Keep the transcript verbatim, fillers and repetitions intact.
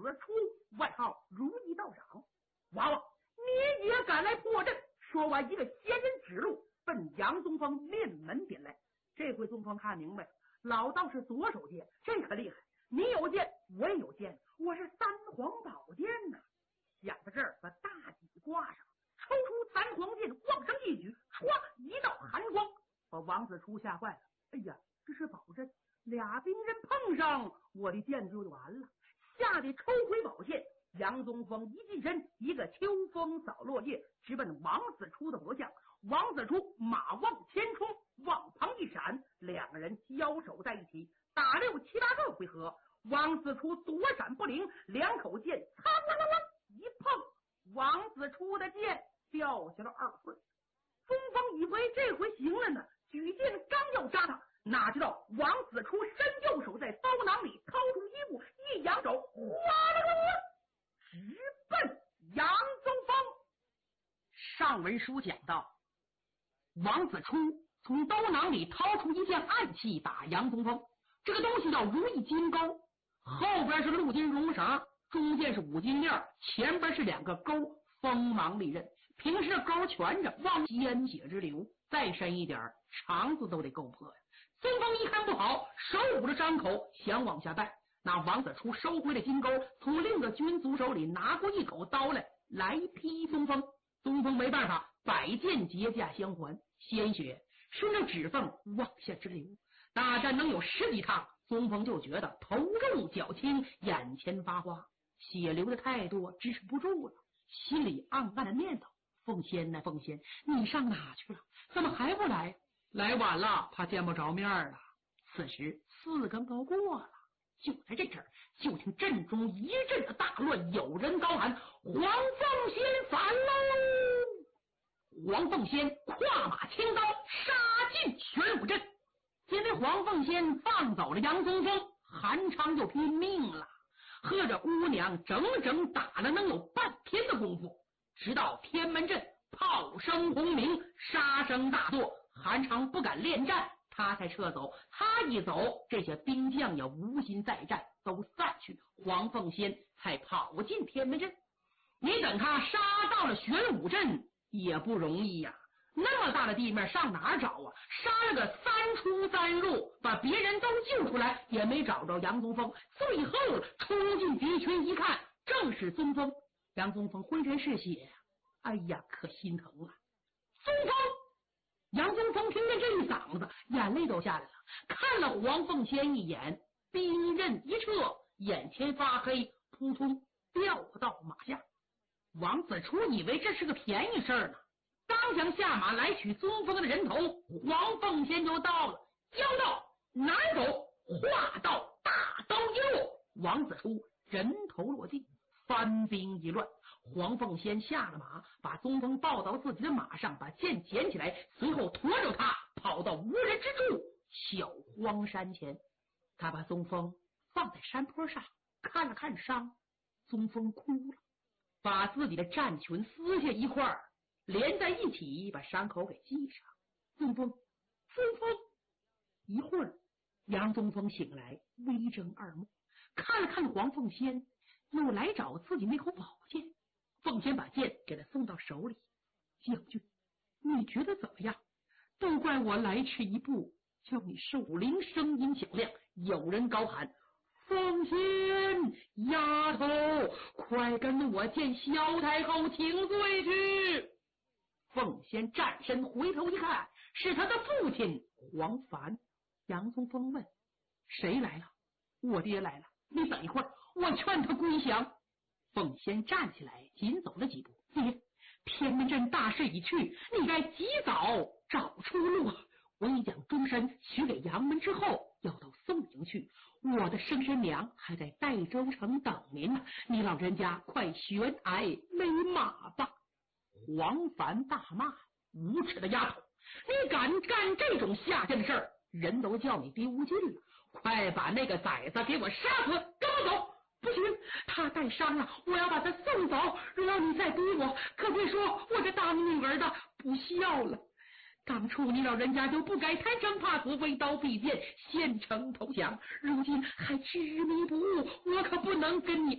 初，外号如意道长。娃娃，你也敢来破阵？说我一个仙人指路，奔杨宗峰面门点来。这回宗峰看明白，老道是左手剑，这可厉害。你有剑，我也有剑，我是三皇宝剑呐、啊！想到这儿，把大戟挂上，抽出三皇剑，往上一举，唰，一道寒光，把王子初吓坏了。哎呀，这是宝阵，俩兵刃碰上，我的剑就完了，吓得抽回宝剑。杨宗峰一近身，一个秋风扫落叶，直奔王子初的脖项。王子初马往前冲，往旁一闪，两个人交手在一起，打六七八个回合。王子初躲闪不灵，两口剑擦啦啦啦一碰，王子初的剑掉下了二分。宗峰以为这回行了呢，举剑刚要扎他，哪知道王子初伸右手在刀囊里掏出衣物，一扬手，哗啦啦啦，直奔杨宗峰。上文书讲到，王子初从刀囊里掏出一件暗器打杨宗峰，这个东西叫如意金钩，后边是陆金绒绳，中间是五金链，前边是两个钩，锋芒利刃，平时钩蜷着，往鲜血直流，再深一点，肠子都得够破呀。宗峰一看不好，手捂着伤口，想往下带。那王子初收回了金钩，从另一个军卒手里拿过一口刀来，来劈宗峰。宗峰没办法，百剑结架相还，鲜血顺着指缝往下直流。大战能有十几趟，宗峰就觉得头重脚轻，眼前发花，血流的太多，支持不住了，心里暗暗的念头：凤仙呐，凤仙，你上哪去了？怎么还不来？来晚了，怕见不着面了。此时四更都过了，就在这阵儿，就听阵中一阵的大乱，有人高喊：黄凤仙反喽！黄凤仙跨马轻刀杀进玄武阵。因为黄凤仙放走了杨宗峰，韩昌就拼命了，和着姑娘整整打了能有半天的功夫，直到天门阵炮声轰鸣，杀声大作，韩昌不敢恋战，他才撤走。他一走，这些兵将也无心再战，都散去，黄凤仙才跑进天门阵。你等他杀到了玄武阵也不容易呀、啊那么大的地面上哪儿找啊？杀了个三出三入，把别人都救出来，也没找着杨宗峰。最后冲进敌群一看，正是宗峰。杨宗峰浑身是血，哎呀，可心疼啊！宗峰，杨宗峰听见这一嗓子，眼泪都下来了，看了黄凤仙一眼，兵刃一撤，眼前发黑，扑通掉到马下。王子初以为这是个便宜事儿呢，刚想下马来取宗峰的人头，黄凤仙就到了，交到拿走，划到大刀一落，王子初人头落地，翻兵一乱。黄凤仙下了马，把宗峰抱到自己的马上，把剑捡起来，随后驮着他跑到无人之处小荒山前。他把宗峰放在山坡上，看了看伤，宗峰哭了，把自己的战裙撕下一块连在一起，把伤口给系上。宗峰，宗峰。一会儿，杨宗峰醒来，微睁二目，看了看黄凤仙，又来找自己那口宝剑。凤仙把剑给他送到手里。将军，你觉得怎么样？都怪我来迟一步，叫你守灵。声音响亮，有人高喊：凤仙，丫头，快跟我见萧太后请罪去！凤仙站身回头一看，是他的父亲黄凡。杨宗峰问：谁来了？我爹来了。你等一会儿，我劝他归降。凤仙站起来，紧走了几步。爹，天门阵大势已去，你该及早找出路。我已将终身许给杨门之后，要到宋营去。我的生身娘还在代州城等您呢，你老人家快悬崖勒马吧！黄凡大骂：无耻的丫头，你敢干这种下贱的事儿，人都叫你爹无尽了！快把那个崽子给我杀死，跟我走！不行，他带伤了，我要把他送走。若要你再逼我，可别说我这当女儿的不孝了。当初你老人家就不该贪生怕死，挥刀避剑，献城投降，如今还执迷不悟，我可不能跟你